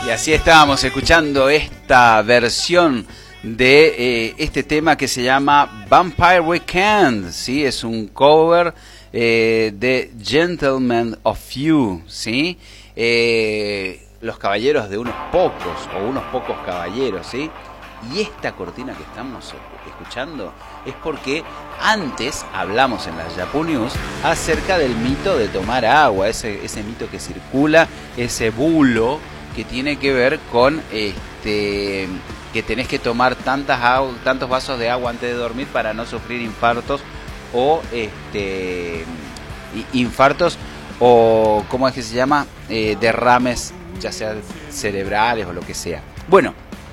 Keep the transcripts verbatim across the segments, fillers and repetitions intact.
Y así estábamos escuchando esta versión de eh, este tema que se llama Vampire Weekend, ¿sí? Es un cover eh, de Gentlemen of Few, ¿sí? Eh, los caballeros de unos pocos, o unos pocos caballeros, ¿sí? Y esta cortina que estamos escuchando es porque antes hablamos en la Japu News acerca del mito de tomar agua, ese, ese mito que circula, ese bulo que tiene que ver con este que tenés que tomar tantas agu tantos vasos de agua antes de dormir para no sufrir infartos o este infartos o ¿cómo es que se llama? Eh, derrames, ya sea cerebrales o lo que sea. Bueno,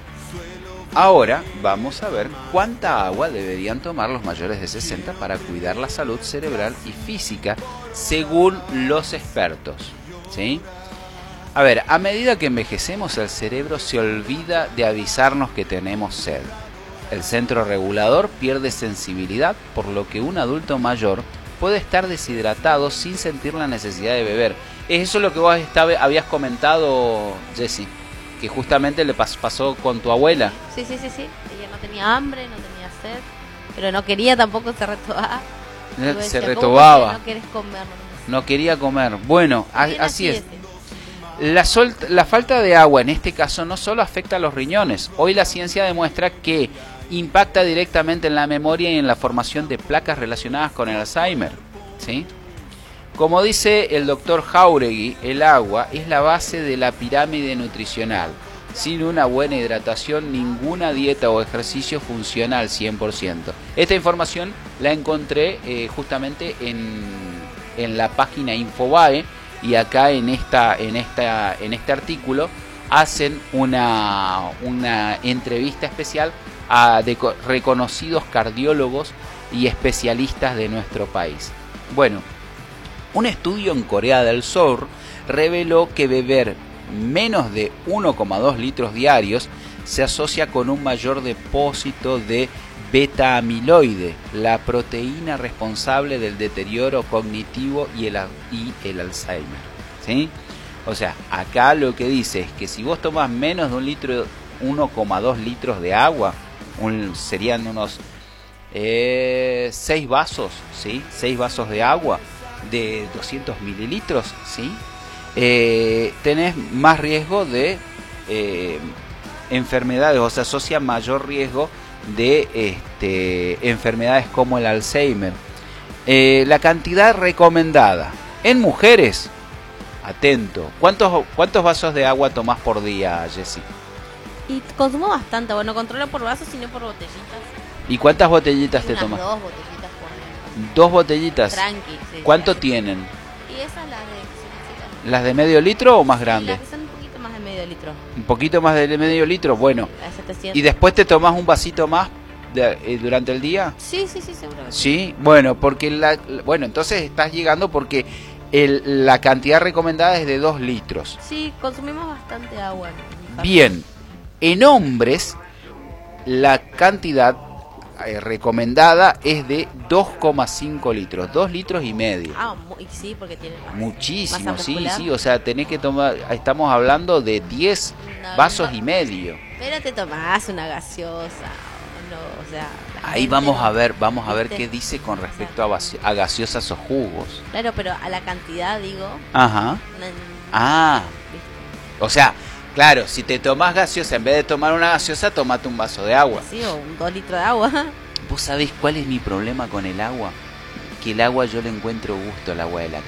ahora vamos a ver cuánta agua deberían tomar los mayores de sesenta para cuidar la salud cerebral y física según los expertos, ¿sí? A ver, a medida que envejecemos el cerebro se olvida de avisarnos que tenemos sed. El centro regulador pierde sensibilidad, por lo que un adulto mayor puede estar deshidratado sin sentir la necesidad de beber. ¿Es eso lo que vos estaba, habías comentado, Jessy? Que justamente le pas, pasó con tu abuela. Sí, sí, sí, sí. Ella no tenía hambre, no tenía sed, pero no quería tampoco se retobaba. Se decía, retobaba. No querés comer. No, no quería comer. Bueno, a, así es. La, sol, la falta de agua en este caso no solo afecta a los riñones. Hoy la ciencia demuestra que impacta directamente en la memoria y en la formación de placas relacionadas con el Alzheimer, ¿sí? Como dice el doctor Jauregui, el agua es la base de la pirámide nutricional. Sin una buena hidratación, ninguna dieta o ejercicio funciona al cien por ciento. Esta información la encontré eh, justamente en, en la página Infobae, y acá en esta en esta en este artículo hacen una una entrevista especial a de reconocidos cardiólogos y especialistas de nuestro país. Bueno, un estudio en Corea del Sur reveló que beber menos de uno coma dos litros diarios se asocia con un mayor depósito de beta-amiloide, la proteína responsable del deterioro cognitivo y el, y el Alzheimer, ¿sí? O sea, acá lo que dice es que si vos tomás menos de un litro, uno coma dos litros de agua, un, serían unos eh, seis vasos, ¿sí? seis vasos de agua de doscientos mililitros, ¿sí? Eh, tenés más riesgo de eh, enfermedades, o sea, asocia mayor riesgo de este, enfermedades como el Alzheimer. Eh, la cantidad recomendada en mujeres, atento, ¿cuántos, cuántos vasos de agua tomás por día, Jessy? Y consumo bastante, bueno, no controlo por vasos sino por botellitas. ¿Y cuántas botellitas te tomas? Dos botellitas por ¿Dos botellitas? Tranqui, sí, ¿Cuánto sí. tienen? Y esas las de... ¿Las de medio litro o más grandes? Las que son un poquito más de medio litro. Un poquito más de medio litro, bueno. setecientos. ¿Y después te tomás un vasito más de, eh, durante el día? Sí, sí, sí, seguro. Sí, bueno, porque la, bueno, entonces estás llegando porque el, la cantidad recomendada es de dos litros. Sí, consumimos bastante agua. Bien, en hombres la cantidad eh, recomendada es de dos coma cinco litros, dos litros y medio. Ah, muy, sí, porque tiene más, muchísimo, sí, sí, o sea, tenés que tomar, estamos hablando de diez no, vasos no, y medio. Pero te tomás una gaseosa, no, o sea... Ahí vamos a ver, vamos a ver qué dice con respecto a, a gaseosas o jugos. Claro, pero a la cantidad, digo... Ajá. No, ah, ¿viste? O sea... Claro, si te tomás gaseosa, en vez de tomar una gaseosa, tomate un vaso de agua. Sí, o un dos litros de agua. ¿Vos sabés cuál es mi problema con el agua? Que el agua yo le encuentro gusto al agua de la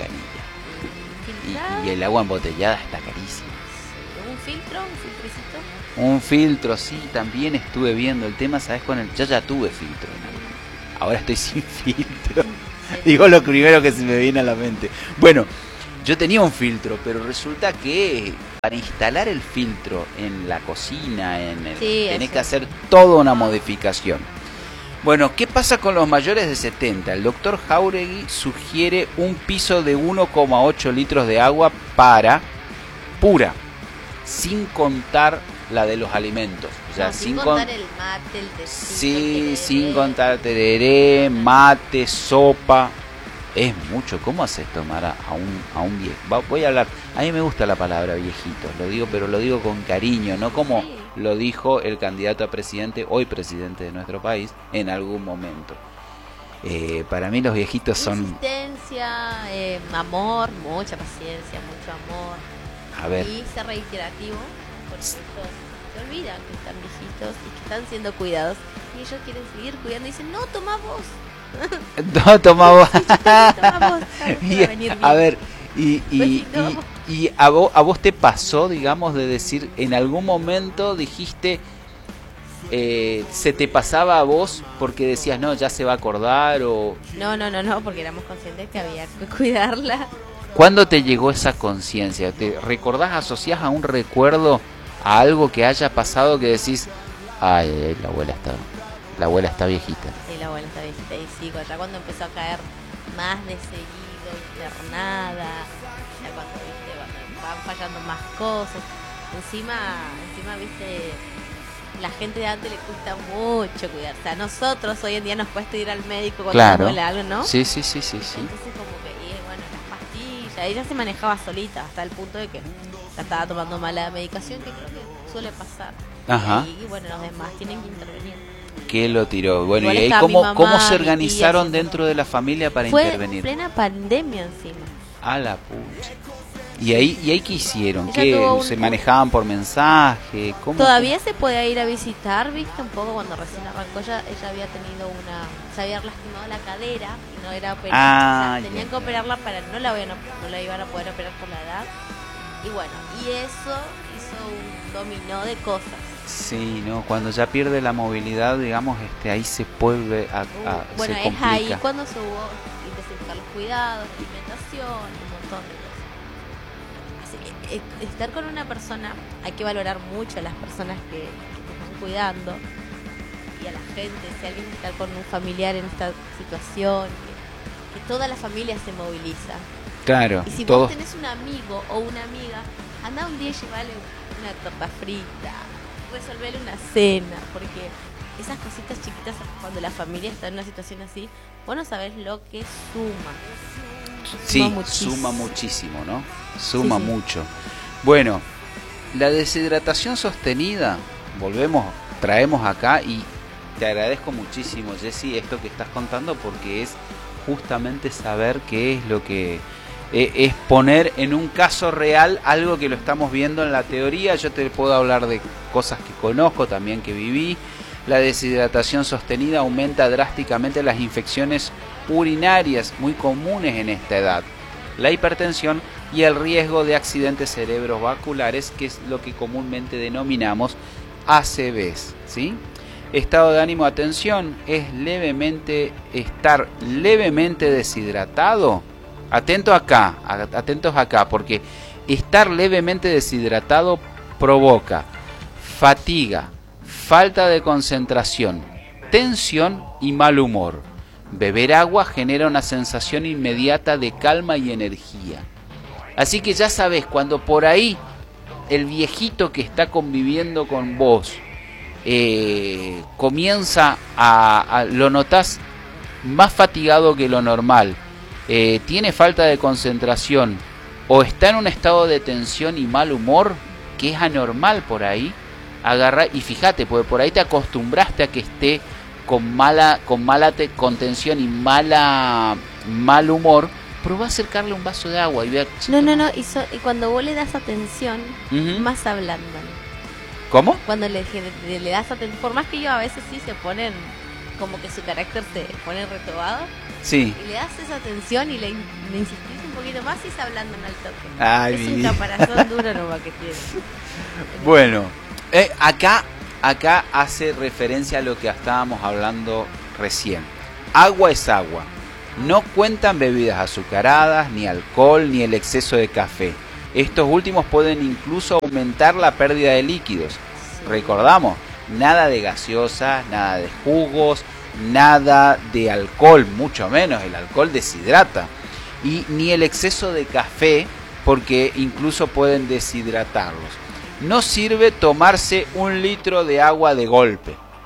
canilla. Y, y el agua embotellada está carísima. ¿Un filtro? ¿Un filtricito? Un filtro, sí, también estuve viendo el tema, ¿sabés? Con el, yo ya tuve filtro. Ahora estoy sin filtro. Digo lo primero que se me viene a la mente. Bueno, yo tenía un filtro, pero resulta que para instalar el filtro en la cocina, en el, sí, tenés eso. que hacer toda una modificación. Bueno, ¿qué pasa con los mayores de setenta? El doctor Jauregui sugiere un piso de uno coma ocho litros de agua para pura, sin contar la de los alimentos. O sea, no, sin, sin contar con... el mate, el tecito, sí, el sin contar tereré, mate, sopa. Es mucho. ¿Cómo haces tomar a, a un, a un viejo? Voy a hablar, a mí me gusta la palabra viejito, lo digo, pero lo digo con cariño, no como Sí. lo dijo el candidato a presidente, hoy presidente de nuestro país, en algún momento. Eh, para mí los viejitos son... Insistencia, eh, amor, mucha paciencia, mucho amor. A ver, Y ser reiterativo, porque ellos se olvidan que están viejitos y que están siendo cuidados. Y ellos quieren seguir cuidando y dicen, no, toma vos. no, toma vos. Toma vos, Y, va a venir a bien. ver, y, y, Besito. y, y a, vos, a vos te pasó, digamos, de decir, en algún momento dijiste, eh, se te pasaba a vos porque decías, no, ya se va a acordar, o... No, no, no, no, porque éramos conscientes que había que cuidarla. ¿Cuándo te llegó esa conciencia? ¿Te recordás, asociás a un recuerdo, a algo que haya pasado que decís, ay, ay, la abuela está, la abuela está viejita? Sí, la abuela está viejita y sí, ya cuando empezó a caer más de seguido, internada, ya cuando, viste, cuando van fallando más cosas. Encima, encima, viste, la gente de antes le cuesta mucho cuidarse. A nosotros hoy en día nos cuesta ir al médico cuando Claro. nos duele algo, ¿no? Sí, sí, sí, sí, sí. Entonces como que, y, bueno, las pastillas, ella se manejaba solita hasta el punto de que ya estaba tomando mala medicación, que creo que suele pasar. Ajá. Y, y bueno, los demás tienen que intervenir. ¿Qué lo tiró? Bueno, Igual ¿y ahí estaba cómo, mi mamá, cómo se mi tía organizaron haciendo- dentro de la familia para Fue intervenir? en plena pandemia encima. A la pucha. ¿Y ahí, ¿Y ahí qué hicieron? Ella ¿Qué? tuvo un- ¿Se manejaban por mensaje? ¿Cómo? Todavía se podía ir a visitar, viste, un poco cuando recién arrancó ella, ella había tenido una, se había lastimado la cadera y no era operada, Ah, o sea, tenían ya. que operarla para, no la, iban a- no la iban a poder operar por la edad, y bueno, y eso hizo un dominó de cosas. Sí, no, cuando ya pierde la movilidad, digamos, este, ahí se vuelve a, a- Uh, bueno, se es complica. ahí cuando se hubo intensificar los cuidados, la alimentación, un montón de cosas. Así que eh, estar con una persona, hay que valorar mucho a las personas que, que te están cuidando y a la gente, si alguien está con un familiar en esta situación, que, que toda la familia se moviliza. Claro, Y si todos. vos tenés un amigo o una amiga, anda un día y llevale una torta frita, resolverle una cena, porque esas cositas chiquitas, cuando la familia está en una situación así, vos no sabés lo que suma. Sí, suma muchísimo. suma muchísimo, ¿no? Suma Sí, sí. mucho. Bueno, la deshidratación sostenida, volvemos, traemos acá y te agradezco muchísimo, Jessy, esto que estás contando, porque es justamente saber qué es lo que eh, es poner en un caso real algo que lo estamos viendo en la teoría. Yo te puedo hablar de cosas que conozco, también que viví. La deshidratación sostenida aumenta drásticamente las infecciones urinarias muy comunes en esta edad, la hipertensión y el riesgo de accidentes cerebrovasculares, que es lo que comúnmente denominamos A C Vs, ¿sí? Estado de ánimo, atención, es levemente estar levemente deshidratado. Atento acá, atentos acá, porque estar levemente deshidratado provoca fatiga, falta de concentración, tensión y mal humor. Beber agua genera una sensación inmediata de calma y energía. Así que ya sabes, cuando por ahí el viejito que está conviviendo con vos eh, comienza a, a... lo notás más fatigado que lo normal, eh, tiene falta de concentración o está en un estado de tensión y mal humor, que es anormal por ahí, agarra y fíjate, porque por ahí te acostumbraste a que esté con mala, con mala te, con tensión y mala mal humor, probá a acercarle un vaso de agua y ver. No, no, no, y, so, y cuando vos le das atención, Uh-huh. más ablandan. ¿Cómo? Cuando le, le, le das atención, por más que yo a veces sí se ponen, como que su carácter se pone retobado, Sí. y le das esa atención y le, le insistís un poquito más y se ablandan al toque. Ay, es mi un vida. caparazón duro nomás que tiene. Bueno, eh, acá, acá hace referencia a lo que estábamos hablando recién. Agua es agua. No cuentan bebidas azucaradas, ni alcohol, ni el exceso de café. Estos últimos pueden incluso aumentar la pérdida de líquidos. Sí. Recordamos, nada de gaseosas, nada de jugos, nada de alcohol, mucho menos, el alcohol deshidrata. Y ni el exceso de café, porque incluso pueden deshidratarlos. No sirve tomarse un litro de agua de golpe.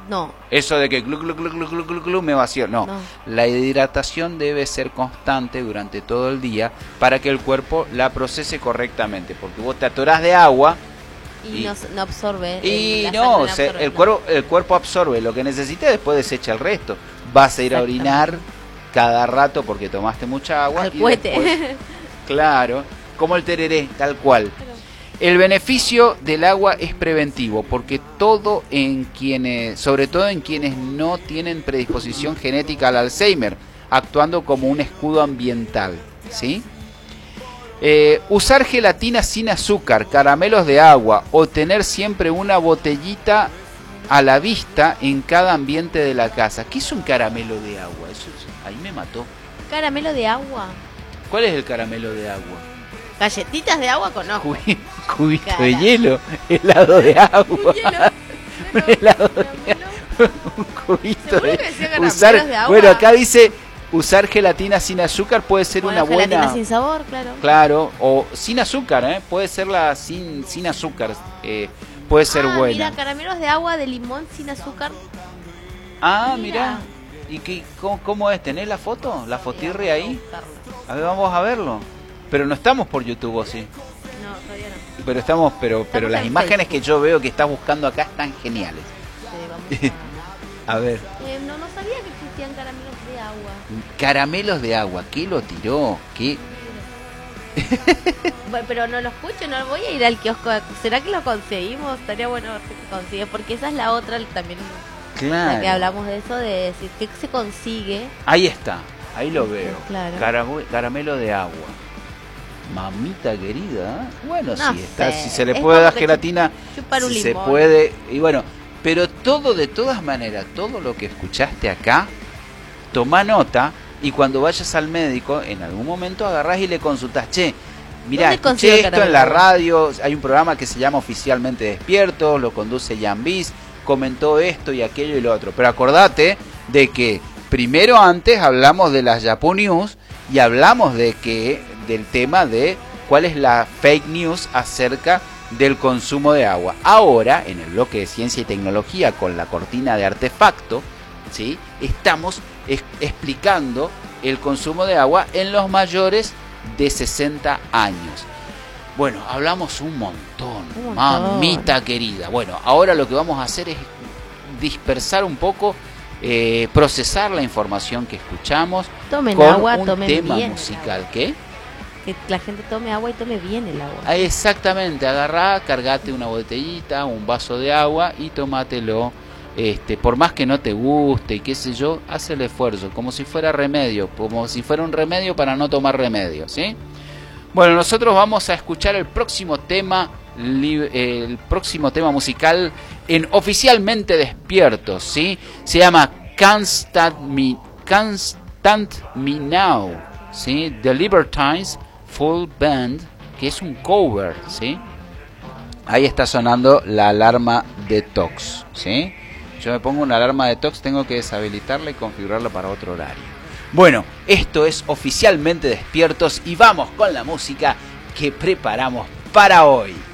No. Eso de que glu, glu, glu, glu, glu, glu, glu, me vacío. No. no. La hidratación debe ser constante durante todo el día para que el cuerpo la procese correctamente. Porque vos te atorás de agua. Y, y no, no absorbe. Y el, no, no se, absorbe, el, no. Cuerpo, el cuerpo absorbe lo que necesita y después desecha el resto. Vas a ir a orinar cada rato porque tomaste mucha agua. Al y cohete. Después, claro, como el tereré, tal cual. El beneficio del agua es preventivo porque todo en quienes, sobre todo en quienes no tienen predisposición genética al Alzheimer, actuando como un escudo ambiental, ¿sí? Eh, usar gelatina sin azúcar, caramelos de agua o tener siempre una botellita a la vista en cada ambiente de la casa. ¿Qué es un caramelo de agua? Eso es, ahí me mató. ¿Caramelo de agua? ¿Cuál es el caramelo de agua? Galletitas de agua conozco. Cubito Cara. de hielo, helado de agua. Hielo, un helado de agua. Un cubito de, de usar, de agua. Bueno, acá dice usar gelatina sin azúcar puede ser bueno, una buena. Gelatina sin sabor, claro. Claro, o sin azúcar, ¿eh? Puede ser la sin sin azúcar, eh, puede ser ah, buena. Mira, caramelos de agua de limón sin azúcar. Ah, mira. mira. ¿Y qué, cómo, cómo es? ¿Tenés la foto? ¿La fotirre ahí? A, a ver, vamos a verlo. Pero no estamos por YouTube, ¿o sí? No, todavía no. Pero estamos, pero, estamos pero las imágenes Facebook. Que yo veo que estás buscando acá están geniales. Sí, vamos a... a ver. Eh, no, no sabía que existían caramelos de agua. Caramelos de agua, ¿qué lo tiró? ¿Qué? Bueno, pero no lo escucho, no voy a ir al kiosco. ¿Será que lo conseguimos? Estaría bueno ver si se consigue, porque esa es la otra también. Claro. La que hablamos de eso, de decir qué se consigue. Ahí está, ahí lo veo. Claro. Caram- caramelo de agua. Mamita querida, ¿eh? Bueno, no sí, está, sé. si se le es puede dar gelatina, chupar un si limón. se puede, y bueno, pero todo de todas maneras, todo lo que escuchaste acá, toma nota y cuando vayas al médico, en algún momento agarrás y le consultás, che, mirá, escuché esto en la radio, hay un programa que se llama Oficialmente Despiertos, lo conduce Jan Bis, comentó esto y aquello y lo otro, pero acordate de que primero antes hablamos de las Yapu News y hablamos de que del tema de cuál es la fake news acerca del consumo de agua. Ahora, en el bloque de ciencia y tecnología con la cortina de artefacto, ¿sí? Estamos es- explicando el consumo de agua en los mayores de sesenta años. Bueno, hablamos un montón, un montón, mamita querida. Bueno, ahora lo que vamos a hacer es dispersar un poco, eh, procesar la información que escuchamos tomen con agua, un tomen tema bien musical. ¿Qué? Que la gente tome agua y tome bien el agua. Ah, exactamente, agarrá, cargate una botellita, un vaso de agua y tómatelo. Este, por más que no te guste y qué sé yo, haz el esfuerzo, como si fuera remedio, como si fuera un remedio para no tomar remedio, ¿sí? Bueno, nosotros vamos a escuchar el próximo tema, el próximo tema musical en Oficialmente Despiertos, ¿sí? Se llama Can't Stand Me, Can't Stand Me Now, ¿sí? The Libertines Full Band, que es un cover, ¿sí? Ahí está sonando la alarma detox, ¿sí? Yo me pongo una alarma detox, tengo que deshabilitarla y configurarla para otro horario. Bueno, esto es Oficialmente Despiertos y vamos con la música que preparamos para hoy.